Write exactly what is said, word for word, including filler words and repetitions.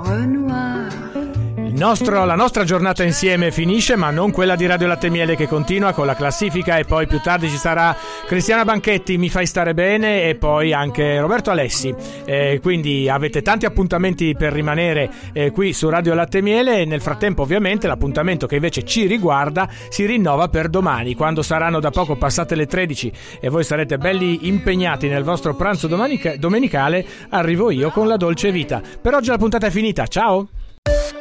Il nostro, la nostra giornata insieme finisce, ma non quella di Radio Latte e Miele, che continua con la classifica, e poi più tardi ci sarà Cristiana Banchetti, Mi fai stare bene, e poi anche Roberto Alessi. Eh, quindi avete tanti appuntamenti per rimanere eh, qui su Radio Latte e Miele, e nel frattempo ovviamente l'appuntamento che invece ci riguarda si rinnova per domani, quando saranno da poco passate le tredici e voi sarete belli impegnati nel vostro pranzo domenica- domenicale. Arrivo io con La Dolce Vita. Per oggi la puntata è finita, ciao!